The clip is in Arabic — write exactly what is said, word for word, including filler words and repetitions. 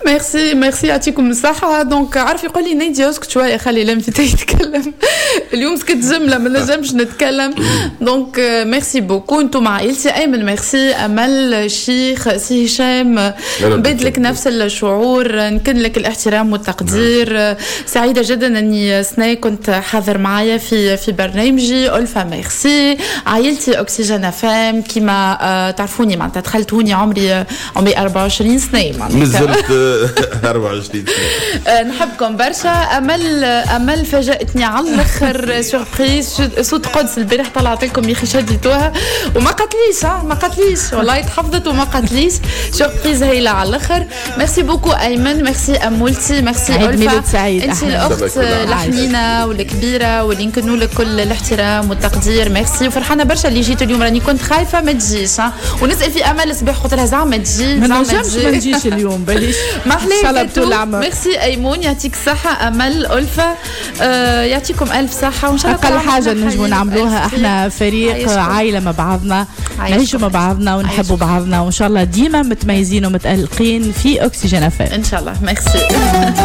ميرسي ميرسي يعطيكم الصحة. دونك عارف يقول لي نيدي اسكت شوية خلي لمفتي يتكلم اليوم سكت جملة ما نجمش نتكلم. دونك ميرسي بوكو انتم عائلتي. ايمن ميرسي، امل، الشيخ، سي هشام، بدلك نفس الشعور، نكن لك الاحترام والتقدير. سعيدة جدا اني سناي كنت حاضر معايا في في برنامجي. ألفا ميرسي. عائلتي اوكسجين فام كيما آه تعرفوني معناتها دخلتوني عمري عمري أربعة وعشرين سنة مازلت أربعة وعشرين سنة. نحبكم برشا. امل امل فاجأتني على الاخر سوربريز صوت قدس البارح طلعت لكم يا اخي شديتوها وما قتليش ما قتليش والله تحفظت وما قتليش. سوربريز هايله على الاخر. ميرسي بوكو ايمن، ميرسي امولتي، ميرسي ألفا. انت الاخت الحنينه والكبيره واللي نكنوا لك كل الاحترام والتقدير. ميرسي وفرحانه برشا اللي جيت اليوم، راني كنت خايفه ما تجيش ونسال في امل الصباح قلت لها زعما تجي ما نجمش ما نجيش اليوم بليش ما حليت. ميرسي ايمون يعطيك الصحه. امل ألفا آه يعطيكم الف صحه وان شاء الله اقل حاجه نجموا نعملوها احنا فريق عائله مع بعضنا نعيشوا مع بعضنا ونحبوا بعضنا وان شاء الله ديما متميزين ومتالقين في اوكسجين افام ان شاء الله. ميرسي.